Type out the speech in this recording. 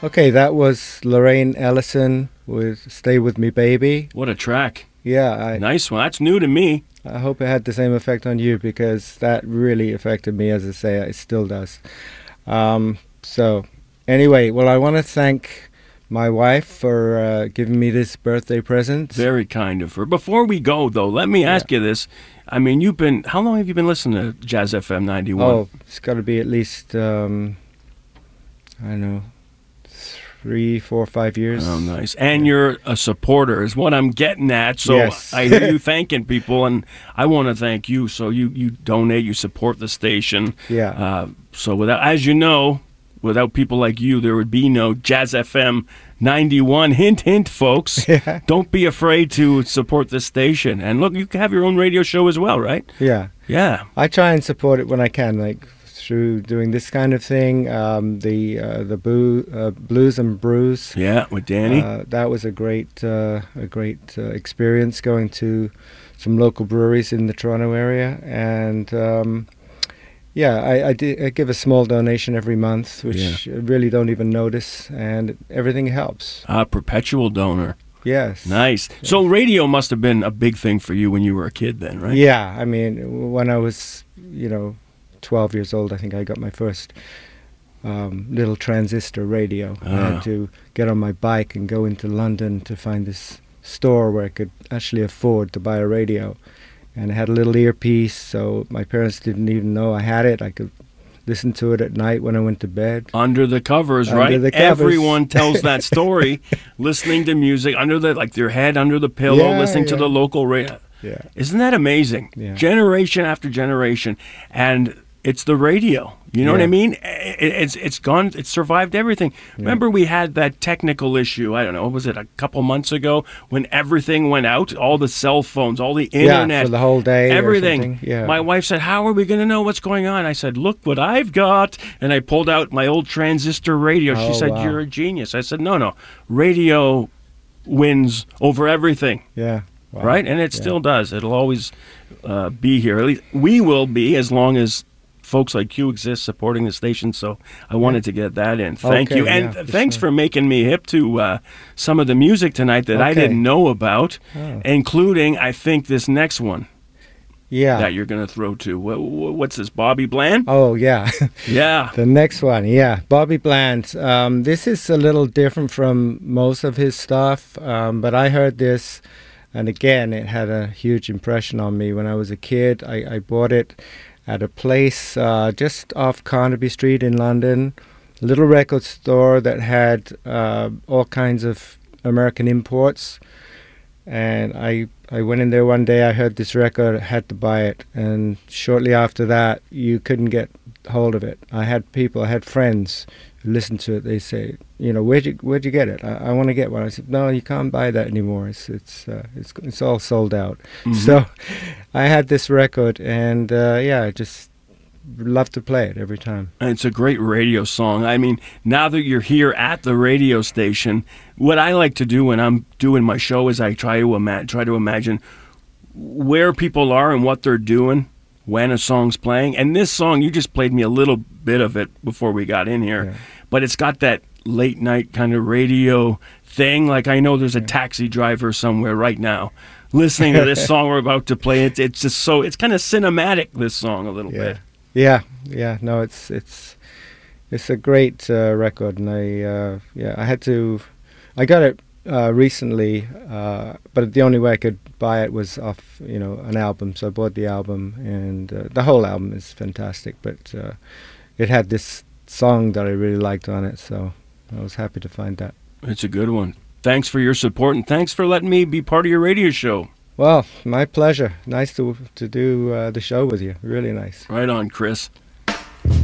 Okay, that was Lorraine Ellison with "Stay With Me, Baby." What a track. Yeah, Nice one. That's new to me. I hope it had the same effect on you because that really affected me. As I say, it still does. So, anyway, well, I want to thank my wife for giving me this birthday present. Very kind of her. Before we go, though, let me ask you this. I mean, how long have you been listening to Jazz FM 91? Oh, it's got to be at least, I don't know, 3, 4, 5 years. Oh, nice. And you're a supporter is what I'm getting at. So Yes. I hear you thanking people, and I want to thank you. So you donate, you support the station. Yeah. So as you know, without people like you, there would be no Jazz FM 91. Hint, hint, folks. Yeah. Don't be afraid to support the station. And look, you can have your own radio show as well, right? Yeah. Yeah. I try and support it when I can, like through doing this kind of thing. The Blues and Brews. Yeah, with Danny. That was a great experience going to some local breweries in the Toronto area, and I give a small donation every month, which I really don't even notice, and everything helps. Perpetual donor. Yes. Nice. Yes. So radio must have been a big thing for you when you were a kid then, right? Yeah, I mean, when I was, 12 years old, I think I got my first little transistor radio. I had to get on my bike and go into London to find this store where I could actually afford to buy a radio. And it had a little earpiece, so my parents didn't even know I had it. I could listen to it at night when I went to bed. Under the covers, Under right? the covers. Everyone tells that story, listening to music under their head under the pillow, listening to the local radio. Yeah. Isn't that amazing? Yeah. Generation after generation, and it's the radio. You know what I mean? It's gone. It's survived everything. Yeah. Remember, we had that technical issue. I don't know. What was it, a couple months ago when everything went out? All the cell phones, all the internet, for the whole day. everything. Or something. Yeah. My wife said, "How are we going to know what's going on?" I said, "Look what I've got," and I pulled out my old transistor radio. She said, wow. "You're a genius." I said, "No, radio wins over everything." Yeah. Wow. Right? And it still does. It'll always be here. At least we will be as long as folks like you exist supporting the station. So I wanted to get that in. Thank you. And thanks for making me hip to some of the music tonight that I didn't know about, including, I think, this next one. Yeah. That you're going to throw to. What's this, Bobby Bland? Oh, yeah. Yeah. The next one, yeah. Bobby Bland. This is a little different from most of his stuff, but I heard this, and again, it had a huge impression on me. When I was a kid, I bought it at a place just off Carnaby Street in London, a little record store that had all kinds of American imports. And I went in there one day, I heard this record, had to buy it. And shortly after that, you couldn't get hold of it. I had friends who listened to it. They say, where'd you get it? I want to get one. I said, no, you can't buy that anymore. It's all sold out. Mm-hmm. So I had this record, and I just love to play it every time. And it's a great radio song. I mean, now that you're here at the radio station, what I like to do when I'm doing my show is I try to imagine where people are and what they're doing when a song's playing. And this song, you just played me a little bit of it before we got in here, but it's got that late night kind of radio thing. Like, I know there's a taxi driver somewhere right now listening to this song we're about to play. It's just so, it's kind of cinematic, this song, a little bit. Yeah. No, it's a great record, and I got it recently, but the only way I could buy it was off, an album. So I bought the album, and the whole album is fantastic. But it had this song that I really liked on it, so I was happy to find that. It's a good one. Thanks for your support, and thanks for letting me be part of your radio show. Well, my pleasure. Nice to do the show with you. Really nice. Right on, Chris.